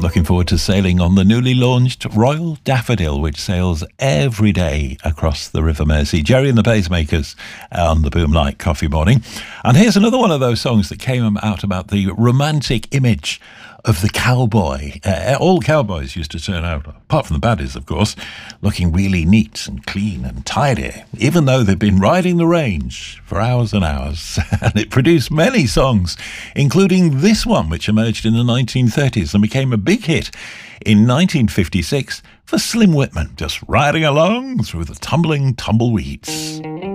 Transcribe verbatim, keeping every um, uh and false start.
Looking forward to sailing on the newly launched Royal Daffodil, which sails every day across the River Mersey. Jerry and the Pacemakers on the Boomlight Coffee Morning. And here's another one of those songs that came out about the romantic image of the cowboy. Uh, all cowboys used to turn out, apart from the baddies, of course, looking really neat and clean and tidy, even though they've been riding the range for hours and hours. And it produced many songs, including this one, which emerged in the nineteen thirties and became a big hit in nineteen fifty-six for Slim Whitman, just riding along through the tumbling tumbleweeds.